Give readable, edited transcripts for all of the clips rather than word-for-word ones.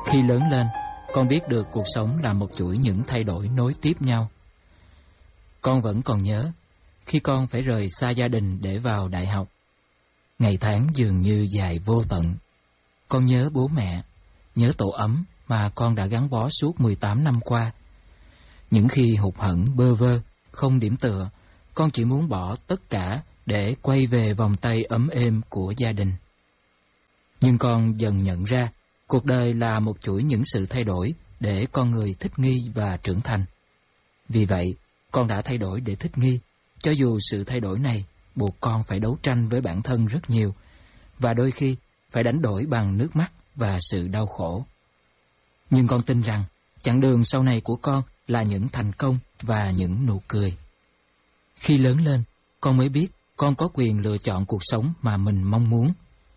Khi lớn lên, con biết được cuộc sống là một chuỗi những thay đổi nối tiếp nhau. Con vẫn còn nhớ khi con phải rời xa gia đình để vào đại học. Ngày tháng dường như dài vô tận. Con nhớ bố mẹ, nhớ tổ ấm mà con đã gắn bó suốt 18 năm qua. Những khi hụt hẫng bơ vơ, không điểm tựa, con chỉ muốn bỏ tất cả để quay về vòng tay ấm êm của gia đình. Nhưng con dần nhận ra, cuộc đời là một chuỗi những sự thay đổi để con người thích nghi và trưởng thành. Vì vậy, con đã thay đổi để thích nghi, cho dù sự thay đổi này buộc con phải đấu tranh với bản thân rất nhiều, và đôi khi phải đánh đổi bằng nước mắt và sự đau khổ. Nhưng con tin rằng, chặng đường sau này của con là những thành công và những nụ cười. Khi lớn lên, con mới biết con có quyền lựa chọn cuộc sống mà mình mong muốn.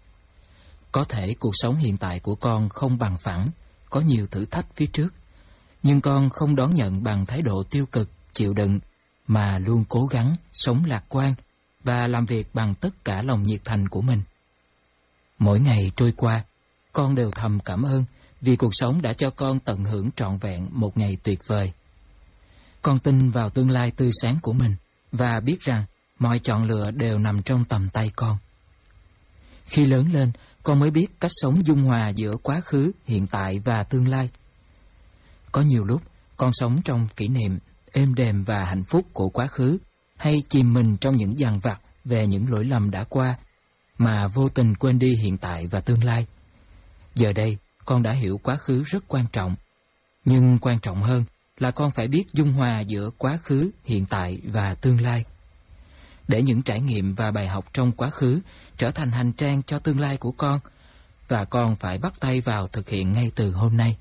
Có thể cuộc sống hiện tại của con không bằng phẳng, có nhiều thử thách phía trước, nhưng con không đón nhận bằng thái độ tiêu cực, chịu đựng, mà luôn cố gắng, sống lạc quan và làm việc bằng tất cả lòng nhiệt thành của mình. Mỗi ngày trôi qua, con đều thầm cảm ơn vì cuộc sống đã cho con tận hưởng trọn vẹn một ngày tuyệt vời. Con tin vào tương lai tươi sáng của mình và biết rằng mọi chọn lựa đều nằm trong tầm tay con. Khi lớn lên, con mới biết cách sống dung hòa giữa quá khứ, hiện tại và tương lai. Có nhiều lúc, con sống trong kỷ niệm êm đềm và hạnh phúc của quá khứ, hay chìm mình trong những dằn vặt về những lỗi lầm đã qua, mà vô tình quên đi hiện tại và tương lai. Giờ đây, con đã hiểu quá khứ rất quan trọng, nhưng quan trọng hơn là con phải biết dung hòa giữa quá khứ, hiện tại và tương lai, để những trải nghiệm và bài học trong quá khứ trở thành hành trang cho tương lai của con, và con phải bắt tay vào thực hiện ngay từ hôm nay.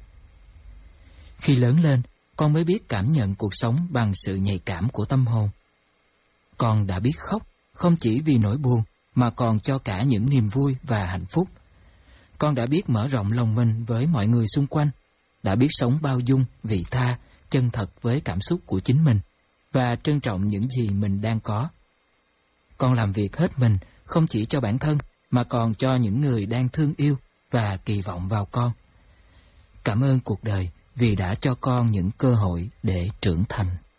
Khi lớn lên, con mới biết cảm nhận cuộc sống bằng sự nhạy cảm của tâm hồn. Con đã biết khóc, không chỉ vì nỗi buồn, mà còn cho cả những niềm vui và hạnh phúc. Con đã biết mở rộng lòng mình với mọi người xung quanh, đã biết sống bao dung, vị tha, chân thật với cảm xúc của chính mình, và trân trọng những gì mình đang có. Con làm việc hết mình, không chỉ cho bản thân, mà còn cho những người đang thương yêu và kỳ vọng vào con. Cảm ơn cuộc đời vì đã cho con những cơ hội để trưởng thành.